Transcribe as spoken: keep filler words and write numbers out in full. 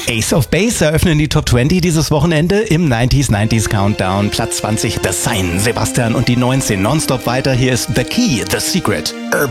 Ace of Base eröffnen die Top zwanzig dieses Wochenende im neunziger neunziger Countdown. Platz zwanzig The Sign, Sebastian und die neunzehn nonstop weiter. Hier ist The Key, The Secret, Urban.